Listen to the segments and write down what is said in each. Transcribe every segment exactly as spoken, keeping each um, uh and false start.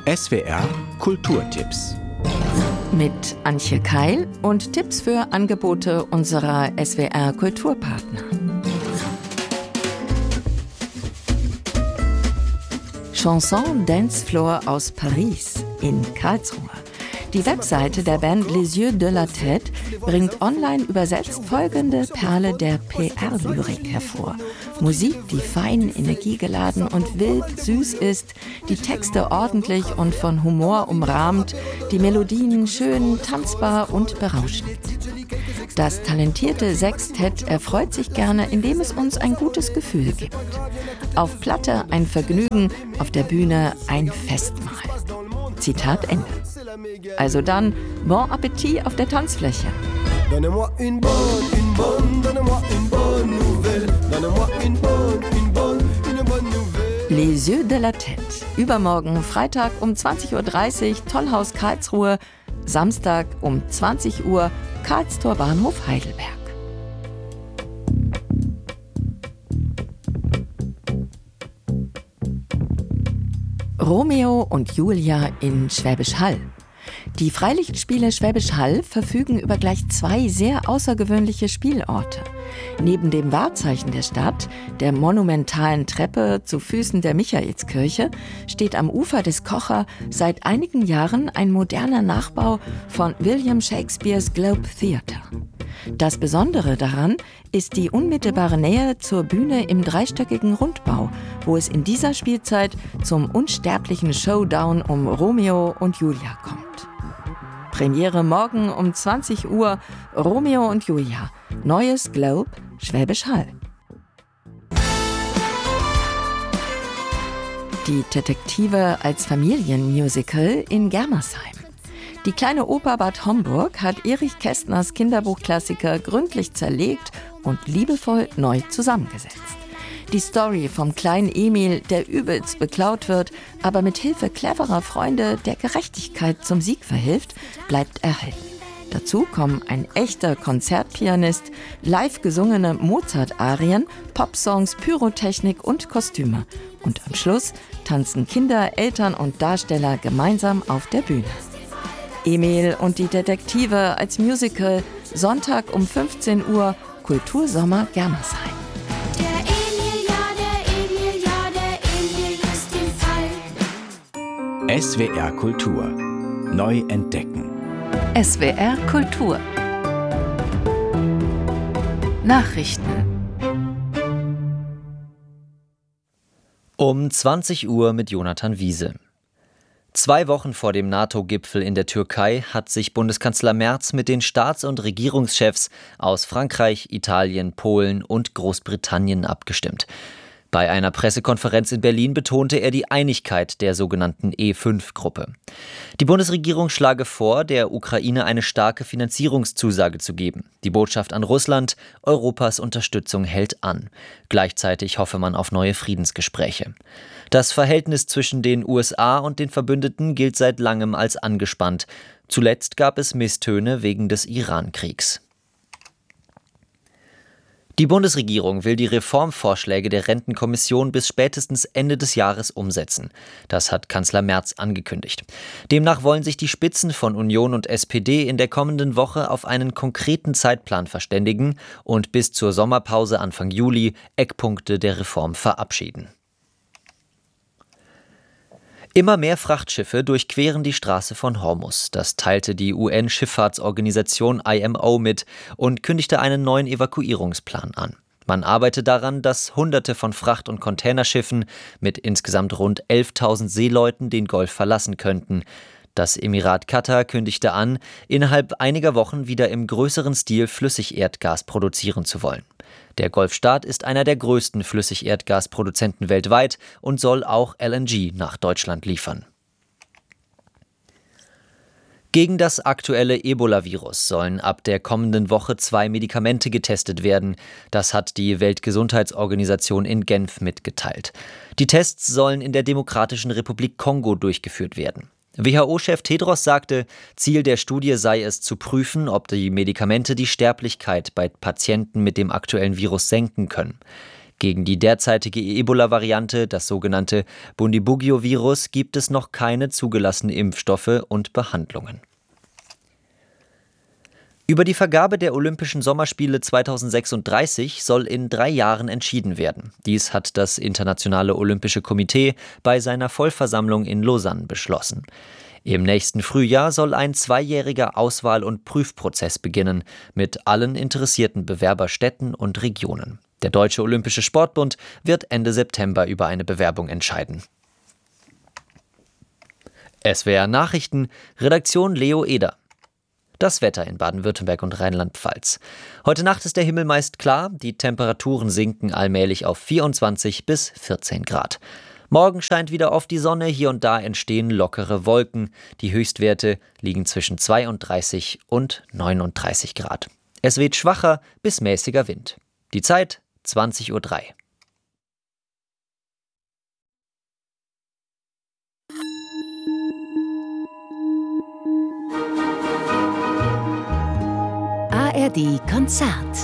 S W R Kulturtipps. Mit Antje Keil und Tipps für Angebote unserer S W R Kulturpartner. Chanson Dancefloor aus Paris in Karlsruhe. Die Webseite der Band Les Yeux de la Tête bringt online übersetzt folgende Perle der P R-Lyrik hervor. Musik, die fein, energiegeladen und wild süß ist, die Texte ordentlich und von Humor umrahmt, die Melodien schön, tanzbar und berauschend. Das talentierte Sextett erfreut sich gerne, indem es uns ein gutes Gefühl gibt. Auf Platte ein Vergnügen, auf der Bühne ein Festmahl. Zitat Ende. Also dann, bon Appetit auf der Tanzfläche. Donnez-moi une bonne, une bonne, donnez-moi une bonne nouvelle. Donnez-moi une bonne, une bonne, une bonne nouvelle. Les Yeux de la Tête. Übermorgen, Freitag um zwanzig Uhr dreißig, Tollhaus Karlsruhe. Samstag um zwanzig Uhr, Karlstor Bahnhof Heidelberg. Romeo und Julia in Schwäbisch Hall. Die Freilichtspiele Schwäbisch Hall verfügen über gleich zwei sehr außergewöhnliche Spielorte. Neben dem Wahrzeichen der Stadt, der monumentalen Treppe zu Füßen der Michaelskirche, steht am Ufer des Kocher seit einigen Jahren ein moderner Nachbau von William Shakespeares Globe Theatre. Das Besondere daran ist die unmittelbare Nähe zur Bühne im dreistöckigen Rundbau, wo es in dieser Spielzeit zum unsterblichen Showdown um Romeo und Julia kommt. Premiere morgen um zwanzig Uhr, Romeo und Julia, neues Globe, Schwäbisch Hall. Die Detektive als Familienmusical in Germersheim. Die kleine Oper Bad Homburg hat Erich Kästners Kinderbuchklassiker gründlich zerlegt und liebevoll neu zusammengesetzt. Die Story vom kleinen Emil, der übelst beklaut wird, aber mit Hilfe cleverer Freunde der Gerechtigkeit zum Sieg verhilft, bleibt erhalten. Dazu kommen ein echter Konzertpianist, live gesungene Mozart-Arien, Popsongs, Pyrotechnik und Kostüme. Und am Schluss tanzen Kinder, Eltern und Darsteller gemeinsam auf der Bühne. Emil und die Detektive als Musical, Sonntag um fünfzehn Uhr, Kultursommer Germersheim. S W R Kultur. Neu entdecken. S W R Kultur. Nachrichten. Um zwanzig Uhr mit Jonathan Wiese. Zwei Wochen vor dem NATO-Gipfel in der Türkei hat sich Bundeskanzler Merz mit den Staats- und Regierungschefs aus Frankreich, Italien, Polen und Großbritannien abgestimmt. Bei einer Pressekonferenz in Berlin betonte er die Einigkeit der sogenannten E fünf Gruppe. Die Bundesregierung schlage vor, der Ukraine eine starke Finanzierungszusage zu geben. Die Botschaft an Russland: Europas Unterstützung hält an. Gleichzeitig hoffe man auf neue Friedensgespräche. Das Verhältnis zwischen den U S A und den Verbündeten gilt seit langem als angespannt. Zuletzt gab es Misstöne wegen des Iran-Kriegs. Die Bundesregierung will die Reformvorschläge der Rentenkommission bis spätestens Ende des Jahres umsetzen. Das hat Kanzler Merz angekündigt. Demnach wollen sich die Spitzen von Union und S P D in der kommenden Woche auf einen konkreten Zeitplan verständigen und bis zur Sommerpause Anfang Juli Eckpunkte der Reform verabschieden. Immer mehr Frachtschiffe durchqueren die Straße von Hormuz. Das teilte die U N-Schifffahrtsorganisation I M O mit und kündigte einen neuen Evakuierungsplan an. Man arbeite daran, dass Hunderte von Fracht- und Containerschiffen mit insgesamt rund elftausend Seeleuten den Golf verlassen könnten. Das Emirat Katar kündigte an, innerhalb einiger Wochen wieder im größeren Stil Flüssigerdgas produzieren zu wollen. Der Golfstaat ist einer der größten Flüssigerdgasproduzenten weltweit und soll auch L N G nach Deutschland liefern. Gegen das aktuelle Ebola-Virus sollen ab der kommenden Woche zwei Medikamente getestet werden. Das hat die Weltgesundheitsorganisation in Genf mitgeteilt. Die Tests sollen in der Demokratischen Republik Kongo durchgeführt werden. W H O-Chef Tedros sagte, Ziel der Studie sei es zu prüfen, ob die Medikamente die Sterblichkeit bei Patienten mit dem aktuellen Virus senken können. Gegen die derzeitige Ebola-Variante, das sogenannte Bundibugyo-Virus, gibt es noch keine zugelassenen Impfstoffe und Behandlungen. Über die Vergabe der Olympischen Sommerspiele zweitausendsechsunddreißig soll in drei Jahren entschieden werden. Dies hat das Internationale Olympische Komitee bei seiner Vollversammlung in Lausanne beschlossen. Im nächsten Frühjahr soll ein zweijähriger Auswahl- und Prüfprozess beginnen, mit allen interessierten Bewerberstädten und Regionen. Der Deutsche Olympische Sportbund wird Ende September über eine Bewerbung entscheiden. S W R Nachrichten, Redaktion Leo Eder. Das Wetter in Baden-Württemberg und Rheinland-Pfalz. Heute Nacht ist der Himmel meist klar, die Temperaturen sinken allmählich auf vierundzwanzig bis vierzehn Grad. Morgen scheint wieder oft die Sonne, hier und da entstehen lockere Wolken. Die Höchstwerte liegen zwischen zweiunddreißig und neununddreißig Grad. Es weht schwacher bis mäßiger Wind. Die Zeit zwanzig Uhr drei. A R D Konzert.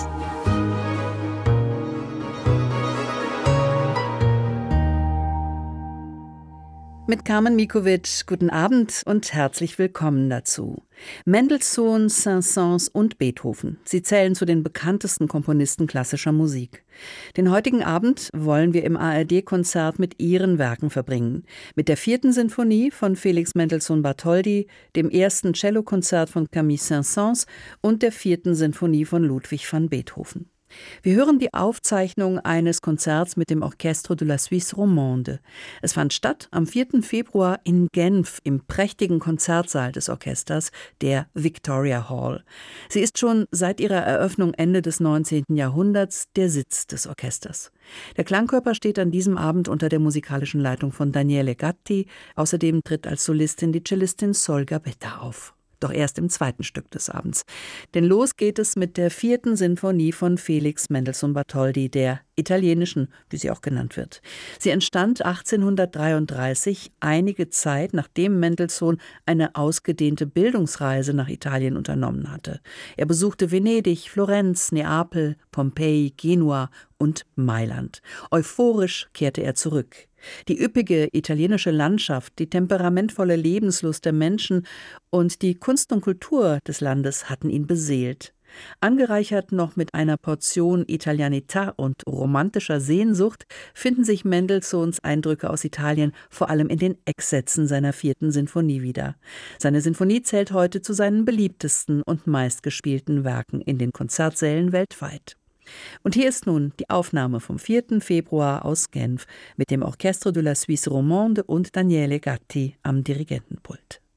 Mit Carmen Mikovic, guten Abend und herzlich willkommen dazu. Mendelssohn, Saint-Saëns und Beethoven. Sie zählen zu den bekanntesten Komponisten klassischer Musik. Den heutigen Abend wollen wir im A R D-Konzert mit ihren Werken verbringen. Mit der vierten Sinfonie von Felix Mendelssohn Bartholdy, dem ersten Cellokonzert von Camille Saint-Saëns und der vierten Sinfonie von Ludwig van Beethoven. Wir hören die Aufzeichnung eines Konzerts mit dem Orchestre de la Suisse Romande. Es fand statt am vierten Februar in Genf im prächtigen Konzertsaal des Orchesters, der Victoria Hall. Sie ist schon seit ihrer Eröffnung Ende des neunzehnten Jahrhunderts der Sitz des Orchesters. Der Klangkörper steht an diesem Abend unter der musikalischen Leitung von Daniele Gatti. Außerdem tritt als Solistin die Cellistin Sol Gabetta auf. Doch erst im zweiten Stück des Abends. Denn los geht es mit der vierten Sinfonie von Felix Mendelssohn Bartholdy, der italienischen, wie sie auch genannt wird. Sie entstand achtzehnhundertdreiunddreißig, einige Zeit nachdem Mendelssohn eine ausgedehnte Bildungsreise nach Italien unternommen hatte. Er besuchte Venedig, Florenz, Neapel, Pompeji, Genua und Mailand. Euphorisch kehrte er zurück. Die üppige italienische Landschaft, die temperamentvolle Lebenslust der Menschen und die Kunst und Kultur des Landes hatten ihn beseelt. Angereichert noch mit einer Portion Italianità und romantischer Sehnsucht finden sich Mendelssohns Eindrücke aus Italien vor allem in den Ecksätzen seiner vierten Sinfonie wieder. Seine Sinfonie zählt heute zu seinen beliebtesten und meistgespielten Werken in den Konzertsälen weltweit. Und hier ist nun die Aufnahme vom vierten Februar aus Genf mit dem Orchestre de la Suisse Romande und Daniele Gatti am Dirigentenpult.